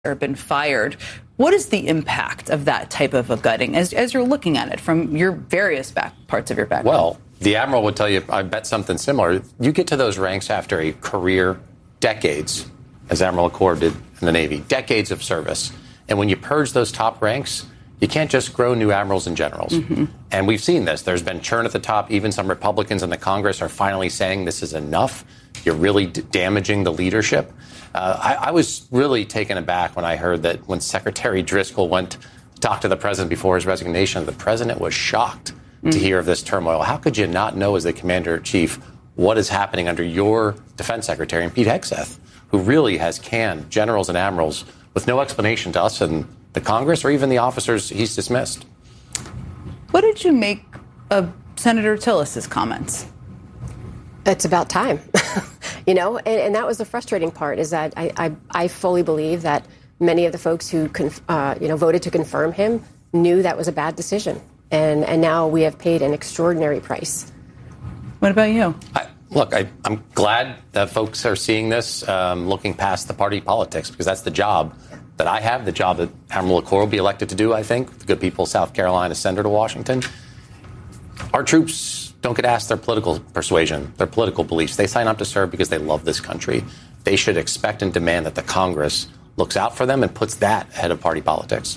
or been fired. What is the impact of that type of a gutting as you're looking at it from your various parts of your background? Well, the Admiral would tell you, I bet something similar. You get to those ranks after a career, decades, as Admiral Ackroyd did in the Navy, decades of service. And when you purge those top ranks, you can't just grow new admirals and generals. Mm-hmm. And we've seen this. There's been churn at the top. Even some Republicans in the Congress are finally saying this is enough. You're really damaging the leadership. I was really taken aback when I heard that when Secretary Driscoll went to talk to the president before his resignation, the president was shocked to hear of this turmoil. How could you not know as the commander-in-chief what is happening under your defense secretary, and Pete Hegseth, who really has canned generals and admirals with no explanation to us in the Congress or even the officers he's dismissed? What did you make of Senator Tillis's comments? It's about time, and that was the frustrating part, is that I fully believe that many of the folks who voted to confirm him knew that was a bad decision. And now we have paid an extraordinary price. What about you? I'm glad that folks are seeing this, looking past the party politics, because that's the job that I have, the job that Admiral Ackroyd will be elected to do, I think. The good people of South Carolina send her to Washington. Our troops don't get asked their political persuasion, their political beliefs. They sign up to serve because they love this country. They should expect and demand that the Congress looks out for them and puts that ahead of party politics.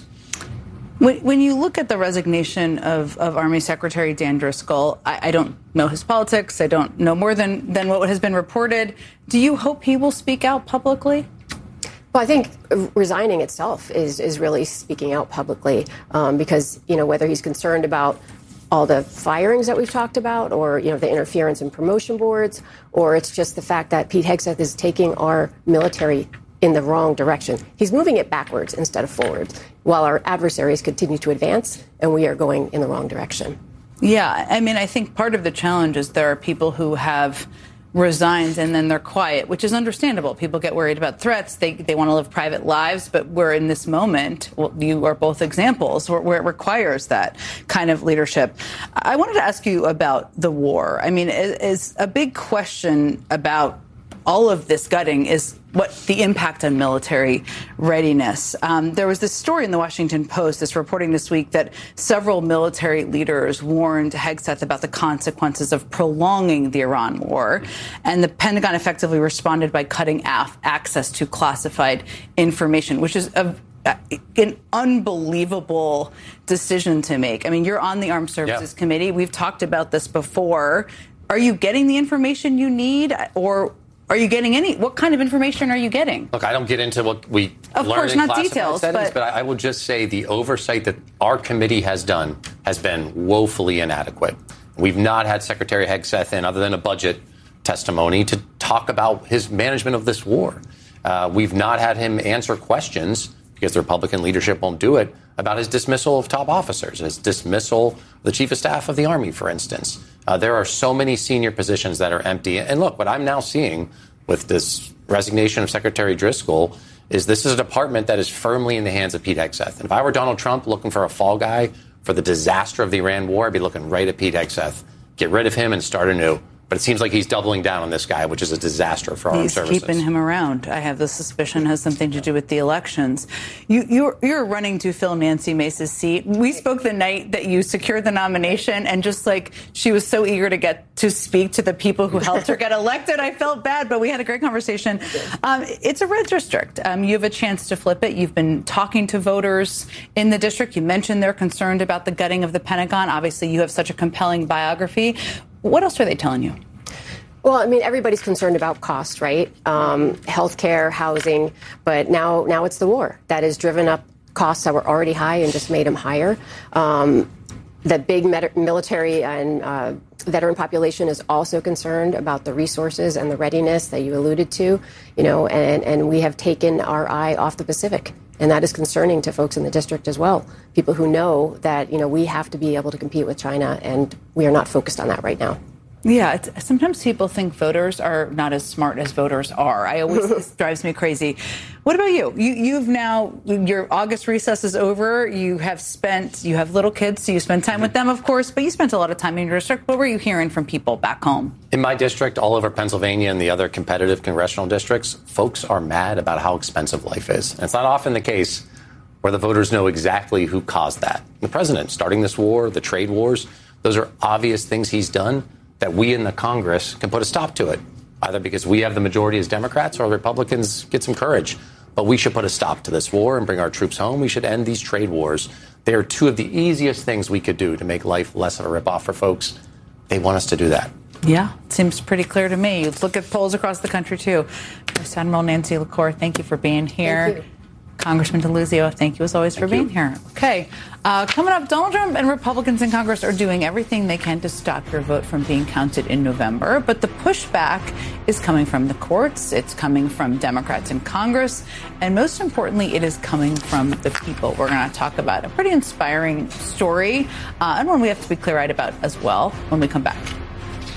When you look at the resignation of Army Secretary Dan Driscoll, I don't know his politics. I don't know more than what has been reported. Do you hope he will speak out publicly? Well, I think resigning itself is really speaking out publicly because, whether he's concerned about all the firings that we've talked about, or, the interference in promotion boards, or it's just the fact that Pete Hegseth is taking our military in the wrong direction. He's moving it backwards instead of forwards, while our adversaries continue to advance and we are going in the wrong direction. Yeah, I think part of the challenge is there are people who have resigned and then they're quiet, which is understandable. People get worried about threats. They want to live private lives, but we're in this moment. Well, you are both examples where it requires that kind of leadership. I wanted to ask you about the war. Is a big question about all of this gutting is what the impact on military readiness. There was this story in the Washington Post that's reporting this week that several military leaders warned Hegseth about the consequences of prolonging the Iran war. And the Pentagon effectively responded by cutting access to classified information, which is an unbelievable decision to make. You're on the Armed Services Committee. We've talked about this before. Are you getting the information you need, or are you getting what kind of information are you getting? Look, I don't get into what we learn in classified settings, but I will just say the oversight that our committee has done has been woefully inadequate. We've not had Secretary Hegseth in, other than a budget testimony, to talk about his management of this war. We've not had him answer questions, because the Republican leadership won't do it, about his dismissal of top officers, his dismissal of the Chief of Staff of the Army, for instance. There are so many senior positions that are empty. And look, what I'm now seeing with this resignation of Secretary Driscoll is this is a department that is firmly in the hands of Pete Hegseth. And if I were Donald Trump looking for a fall guy for the disaster of the Iran war, I'd be looking right at Pete Hegseth. Get rid of him and start anew. But it seems like he's doubling down on this guy, which is a disaster for our armed services. He's keeping him around. I have the suspicion has something to do with the elections. You're running to fill Nancy Mace's seat. We spoke the night that you secured the nomination, and just like she was so eager to get to speak to the people who helped her get elected, I felt bad, but we had a great conversation. It's a red district. You have a chance to flip it. You've been talking to voters in the district. You mentioned they're concerned about the gutting of the Pentagon. Obviously, you have such a compelling biography. What else are they telling you? Well, everybody's concerned about cost, right? Healthcare, housing, but now it's the war that has driven up costs that were already high and just made them higher. The big military and veteran population is also concerned about the resources and the readiness that you alluded to, and we have taken our eye off the Pacific. And that is concerning to folks in the district as well. People who know that, we have to be able to compete with China, and we are not focused on that right now. Yeah, sometimes people think voters are not as smart as voters are. This drives me crazy. What about you? You've now, your August recess is over. You have little kids, so you spend time with them, of course, but you spent a lot of time in your district. What were you hearing from people back home? In my district, all over Pennsylvania and the other competitive congressional districts, folks are mad about how expensive life is. And it's not often the case where the voters know exactly who caused that. The president starting this war, the trade wars, those are obvious things he's done that we in the Congress can put a stop to it, either because we have the majority as Democrats or Republicans get some courage. But we should put a stop to this war and bring our troops home. We should end these trade wars. They are two of the easiest things we could do to make life less of a ripoff for folks. They want us to do that. Yeah, it seems pretty clear to me. Let's look at polls across the country, too. Vice Admiral Nancy LaCour, thank you for being here. Thank you. Congressman DeLuzio, thank you as always for being here. Okay, coming up, Donald Trump and Republicans in Congress are doing everything they can to stop your vote from being counted in November. But the pushback is coming from the courts. It's coming from Democrats in Congress. And most importantly, it is coming from the people. We're going to talk about a pretty inspiring story and one we have to be clear-eyed about as well when we come back.